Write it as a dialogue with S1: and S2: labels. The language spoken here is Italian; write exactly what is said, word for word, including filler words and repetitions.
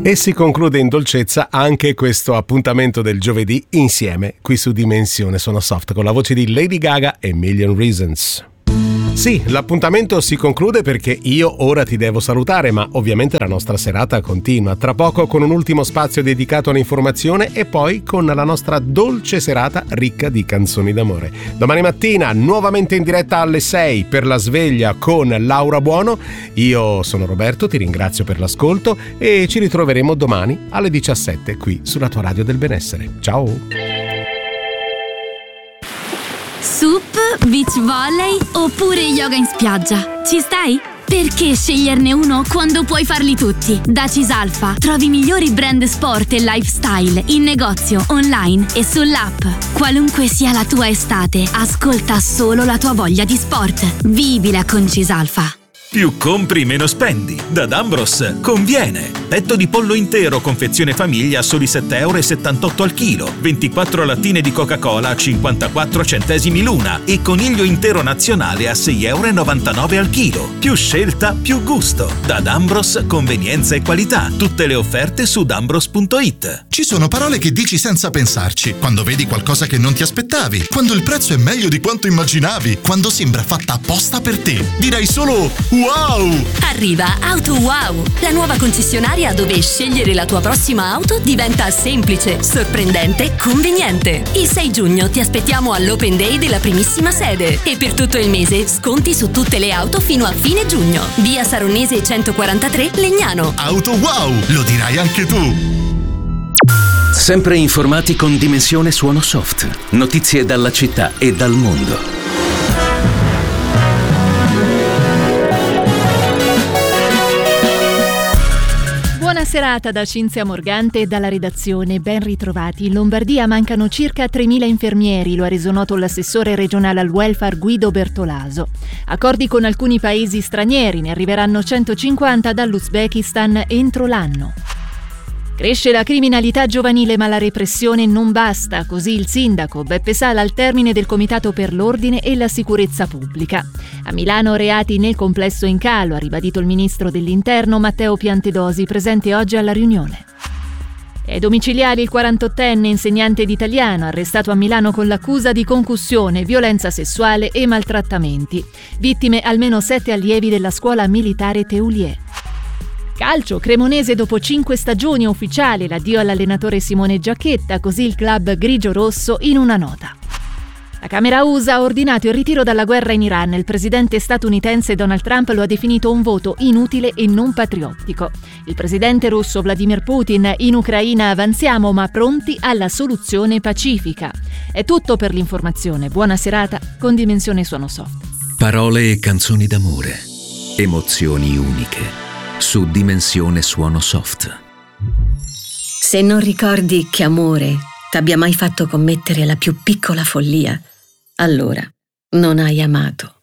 S1: E si conclude in dolcezza anche questo appuntamento del giovedì insieme qui su Dimensione Suono Soft con la voce di Lady Gaga e Million Reasons. Sì, l'appuntamento si conclude perché io ora ti devo salutare, ma ovviamente la nostra serata continua. Tra poco con un ultimo spazio dedicato all'informazione e poi con la nostra dolce serata ricca di canzoni d'amore. Domani mattina nuovamente in diretta alle sei per la sveglia con Laura Buono. Io sono Roberto, ti ringrazio per l'ascolto e ci ritroveremo domani alle diciassette qui sulla tua radio del benessere. Ciao!
S2: Sup, beach volley oppure yoga in spiaggia? Ci stai? Perché sceglierne uno quando puoi farli tutti? Da Cisalfa trovi i migliori brand sport e lifestyle in negozio, online e sull'app. Qualunque sia la tua estate, ascolta solo la tua voglia di sport. Vivila con Cisalfa.
S3: Più compri, meno spendi. Da D'Ambros conviene. Petto di pollo intero confezione famiglia a soli sette virgola settantotto euro al chilo. ventiquattro lattine di Coca-Cola a cinquantaquattro centesimi l'una. E coniglio intero nazionale a sei virgola novantanove euro al chilo. Più scelta, più gusto. Da D'Ambros convenienza e qualità. Tutte le offerte su d'ambros punto it.
S4: Ci sono parole che dici senza pensarci. Quando vedi qualcosa che non ti aspettavi. Quando il prezzo è meglio di quanto immaginavi. Quando sembra fatta apposta per te. Dirai solo wow!
S5: Arriva Auto Wow, la nuova concessionaria dove scegliere la tua prossima auto diventa semplice, sorprendente, conveniente. Il sei giugno ti aspettiamo all'Open Day della primissima sede e per tutto il mese sconti su tutte le auto fino a fine giugno. Via Saronese centoquarantatré, Legnano.
S4: Auto Wow, lo dirai anche tu!
S6: Sempre informati con Dimensione Suono Soft. Notizie dalla città e dal mondo.
S7: Buona serata da Cinzia Morgante e dalla redazione, ben ritrovati. In Lombardia mancano circa tremila infermieri, lo ha reso noto l'assessore regionale al welfare Guido Bertolaso. Accordi con alcuni paesi stranieri, ne arriveranno centocinquanta dall'Uzbekistan entro l'anno. Cresce la criminalità giovanile ma la repressione non basta, così il sindaco Beppe Sala al termine del Comitato per l'Ordine e la Sicurezza Pubblica. A Milano reati nel complesso in calo, ha ribadito il ministro dell'Interno Matteo Piantedosi, presente oggi alla riunione. È domiciliare il quarantottenne insegnante di italiano, arrestato a Milano con l'accusa di concussione, violenza sessuale e maltrattamenti. Vittime almeno sette allievi della scuola militare Teulier. Calcio, Cremonese dopo cinque stagioni ufficiali, l'addio all'allenatore Simone Giacchetta, così il club grigio-rosso in una nota. La Camera U S A ha ordinato il ritiro dalla guerra in Iran. Il presidente statunitense Donald Trump lo ha definito un voto inutile e non patriottico. Il presidente russo Vladimir Putin: in Ucraina avanziamo ma pronti alla soluzione pacifica. È tutto per l'informazione. Buona serata con Dimensione Suono Soft.
S6: Parole e canzoni d'amore. Emozioni uniche. Su Dimensione Suono Soft.
S5: Se non ricordi che amore t'abbia mai fatto commettere la più piccola follia, allora non hai amato.